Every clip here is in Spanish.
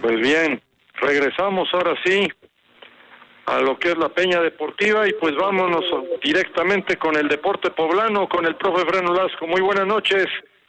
Pues bien, regresamos ahora sí a lo que es la Peña Deportiva y pues vámonos directamente con el deporte poblano, con el profe Fren Olasco. Muy buenas noches.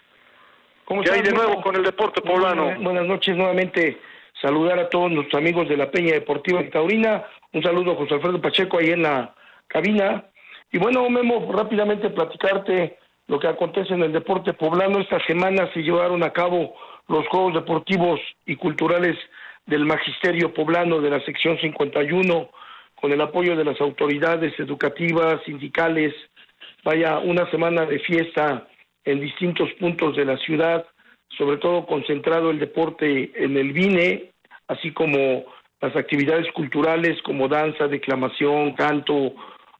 ¿Qué hay de nuevo con el deporte poblano? Buenas noches nuevamente. Saludar a todos nuestros amigos de la Peña Deportiva de Taurina. Un saludo a José Alfredo Pacheco ahí en la cabina. Y bueno, Memo, rápidamente platicarte lo que acontece en el deporte poblano. Esta semana se llevaron a cabo los Juegos Deportivos y Culturales del Magisterio Poblano de la sección 51, con el apoyo de las autoridades educativas, sindicales. Vaya, una semana de fiesta en distintos puntos de la ciudad, sobre todo concentrado el deporte en el BINE, así como las actividades culturales como danza, declamación, canto,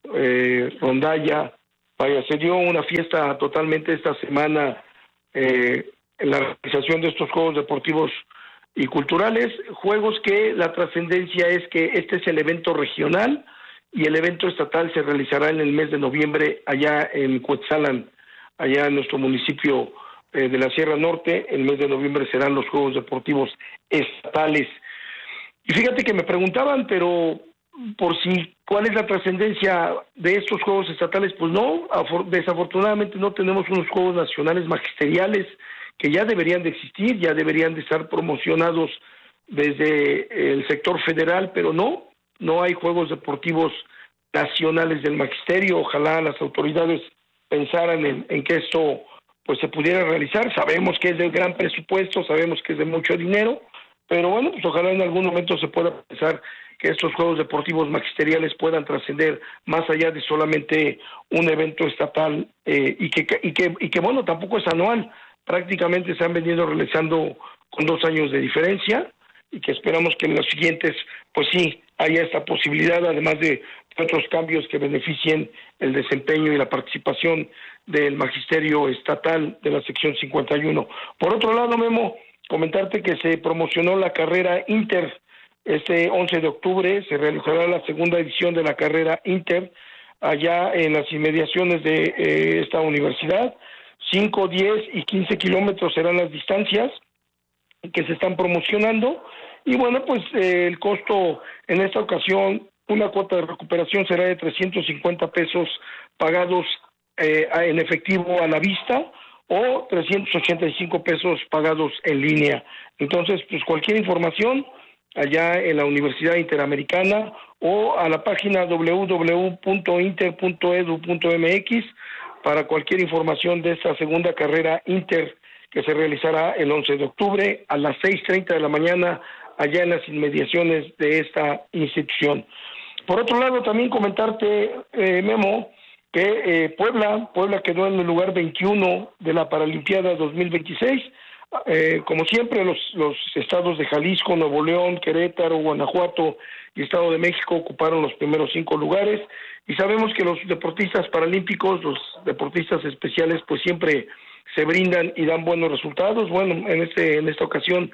rondalla. Vaya, se dio una fiesta totalmente esta semana en la realización de estos Juegos Deportivos y Culturales, juegos que la trascendencia es que este es el evento regional y el evento estatal se realizará en el mes de noviembre allá en Cuetzalan, allá en nuestro municipio de la Sierra Norte. El mes de noviembre serán los Juegos Deportivos estatales. Y fíjate que me preguntaban, pero ¿cuál es la trascendencia de estos Juegos estatales? Pues no, desafortunadamente no tenemos unos Juegos Nacionales Magisteriales que ya deberían de existir, ya deberían de estar promocionados desde el sector federal, pero no hay Juegos Deportivos Nacionales del Magisterio. Ojalá las autoridades pensaran en que esto pues se pudiera realizar. Sabemos que es de gran presupuesto, sabemos que es de mucho dinero, pero bueno, pues ojalá en algún momento se pueda pensar que estos Juegos Deportivos Magisteriales puedan trascender más allá de solamente un evento estatal y que bueno, tampoco es anual. Prácticamente se han venido realizando con 2 años de diferencia y que esperamos que en los siguientes, pues sí, haya esta posibilidad, además de otros cambios que beneficien el desempeño y la participación del magisterio estatal de la sección 51. Por otro lado, Memo, comentarte que se promocionó la carrera Inter. Este 11 de octubre se realizará la segunda edición de la carrera Inter allá en las inmediaciones de esta universidad. 5, 10 y 15 kilómetros serán las distancias que se están promocionando. Y bueno, pues el costo en esta ocasión, una cuota de recuperación será de 350 pesos pagados en efectivo a la vista o 385 pesos pagados en línea. Entonces, pues cualquier información allá en la Universidad Interamericana o a la página www.inter.edu.mx para cualquier información de esta segunda carrera Inter que se realizará el 11 de octubre a las 6:30 de la mañana allá en las inmediaciones de esta institución. Por otro lado, también comentarte, Memo, que Puebla quedó en el lugar 21 de la Paralimpiada 2026. Como siempre, los estados de Jalisco, Nuevo León, Querétaro, Guanajuato y Estado de México ocuparon los primeros 5 lugares. Y sabemos que los deportistas paralímpicos, los deportistas especiales, pues siempre se brindan y dan buenos resultados. Bueno, en esta ocasión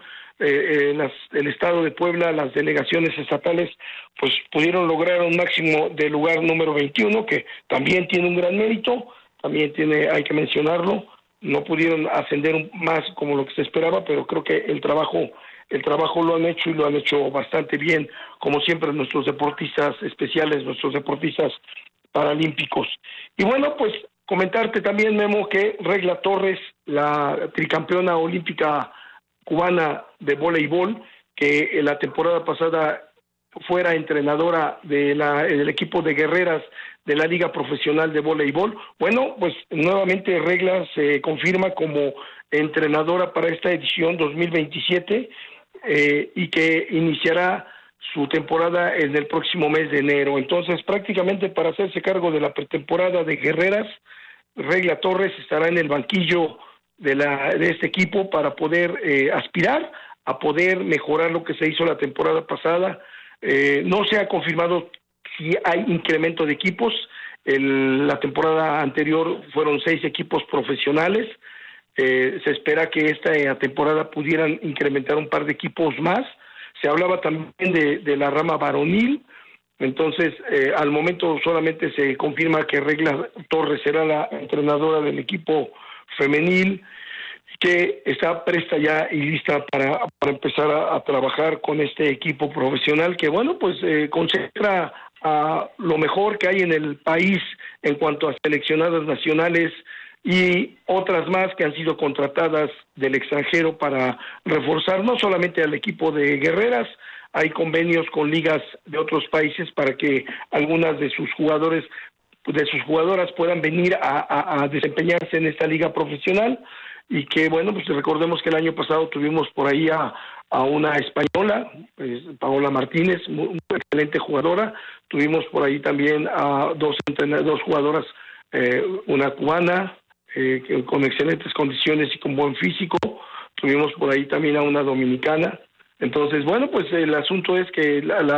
el estado de Puebla, las delegaciones estatales, pues pudieron lograr un máximo de lugar número 21, que también tiene un gran mérito, hay que mencionarlo. No pudieron ascender más como lo que se esperaba, pero creo que el trabajo lo han hecho y lo han hecho bastante bien, como siempre nuestros deportistas especiales, nuestros deportistas paralímpicos. Y bueno, pues comentarte también, Memo, que Regla Torres, la tricampeona olímpica cubana de voleibol, que la temporada pasada fuera entrenadora del equipo de guerreras de la Liga Profesional de Voleibol. Bueno, pues nuevamente Regla se confirma como entrenadora para esta edición 2027 y que iniciará su temporada en el próximo mes de enero. Entonces, prácticamente para hacerse cargo de la pretemporada de guerreras, Regla Torres estará en el banquillo de este equipo para poder aspirar a poder mejorar lo que se hizo la temporada pasada. No se ha confirmado si hay incremento de equipos. La temporada anterior fueron 6 equipos profesionales. Se espera que esta temporada pudieran incrementar un par de equipos más. Se hablaba también de la rama varonil. Entonces, al momento solamente se confirma que Regla Torres será la entrenadora del equipo femenil, que está presta ya y lista para empezar a trabajar con este equipo profesional que, bueno, pues concentra a lo mejor que hay en el país en cuanto a seleccionadas nacionales y otras más que han sido contratadas del extranjero para reforzar no solamente al equipo de guerreras. Hay convenios con ligas de otros países para que algunas de sus jugadoras puedan venir a desempeñarse en esta liga profesional. Y que, bueno, pues recordemos que el año pasado tuvimos por ahí a una española, Paola Martínez, una excelente jugadora. Tuvimos por ahí también a dos jugadoras, una cubana, con excelentes condiciones y con buen físico. Tuvimos por ahí también a una dominicana. Entonces, bueno, pues el asunto es que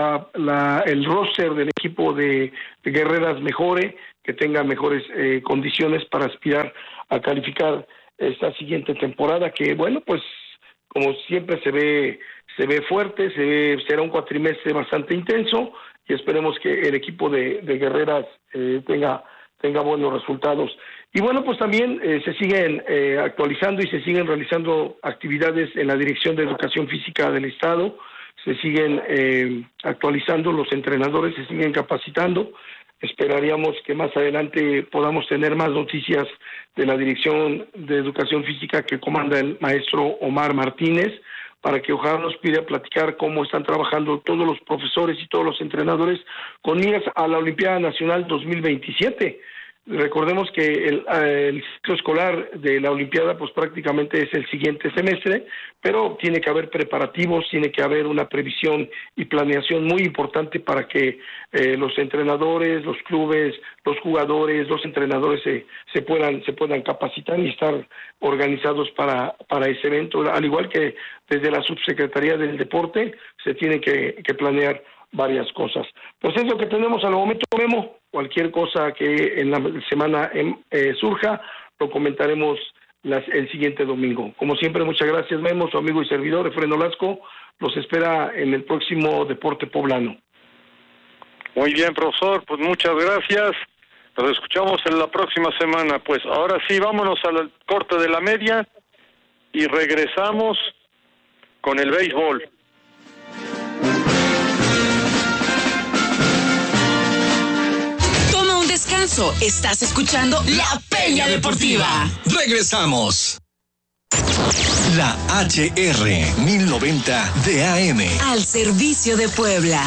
el roster del equipo de guerreras mejore, que tenga mejores condiciones para aspirar a calificar esta siguiente temporada, que, bueno, pues como siempre se ve fuerte, será un cuatrimestre bastante intenso y esperemos que el equipo de guerreras tenga buenos resultados. Y bueno, pues también se siguen actualizando y se siguen realizando actividades en la Dirección de Educación Física del Estado, se siguen actualizando, los entrenadores se siguen capacitando. Esperaríamos que más adelante podamos tener más noticias de la Dirección de Educación Física que comanda el maestro Omar Martínez, para que ojalá nos pida platicar cómo están trabajando todos los profesores y todos los entrenadores con miras a la Olimpiada Nacional 2027. Recordemos que el ciclo escolar de la Olimpiada pues prácticamente es el siguiente semestre, pero tiene que haber preparativos, tiene que haber una previsión y planeación muy importante para que los entrenadores, los clubes, los jugadores, los entrenadores se puedan capacitar y estar organizados para ese evento, al igual que desde la Subsecretaría del Deporte se tiene que planear varias cosas. Pues es lo que tenemos al momento, Memo. Cualquier cosa que en la semana surja, lo comentaremos el siguiente domingo. Como siempre, muchas gracias, Memo, su amigo y servidor, Efraín Olasco. Los espera en el próximo Deporte Poblano. Muy bien, profesor, pues muchas gracias. Nos escuchamos en la próxima semana. Pues ahora sí, vámonos al corte de la media y regresamos con el béisbol. Descanso. Estás escuchando La Peña Deportiva. Regresamos. La HR 1090 de AM. Al servicio de Puebla.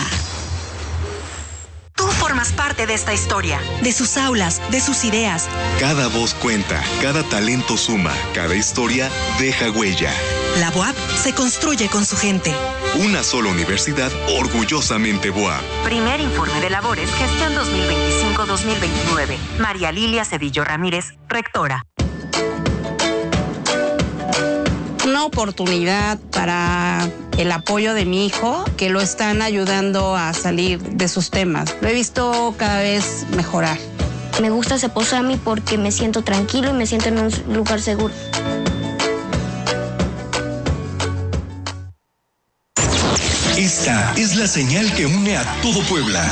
Tú formas parte de esta historia, de sus aulas, de sus ideas. Cada voz cuenta, cada talento suma, cada historia deja huella. La BUAP se construye con su gente. Una sola universidad orgullosamente BUAP. Primer informe de labores, gestión 2025-2029. María Lilia Cedillo Ramírez, rectora. Una oportunidad para el apoyo de mi hijo, que lo están ayudando a salir de sus temas. Lo he visto cada vez mejorar. Me gusta Ceposami porque me siento tranquilo y me siento en un lugar seguro. Esta es la señal que une a todo Puebla.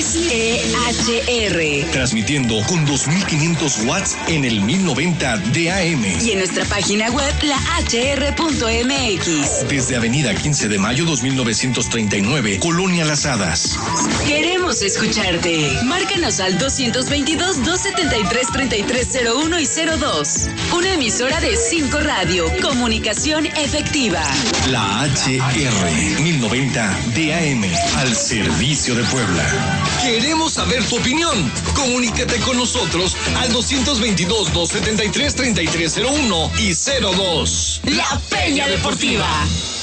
XEHR. Transmitiendo con 2500 watts en el 1090 de AM. Y en nuestra página web, lahr.mx. Desde Avenida 15 de Mayo 2939, Colonia Las Hadas. Queremos escucharte. Márcanos al 222-273-3301 y 02. Una emisora de 5 Radio. Comunicación efectiva. La HR 1090 de AM, al servicio de Puebla. Queremos saber tu opinión. Comunícate con nosotros al 222-273-3301 y 02. La Peña Deportiva.